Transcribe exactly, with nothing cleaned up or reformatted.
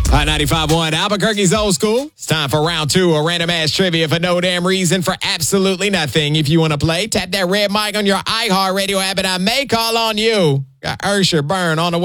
Hot ninety-five point one, Albuquerque's old school. It's time for round two of random ass trivia for no damn reason for absolutely nothing. If you want to play, tap that red mic on your iHeartRadio app and I may call on you. Got Ursher Burn on the way.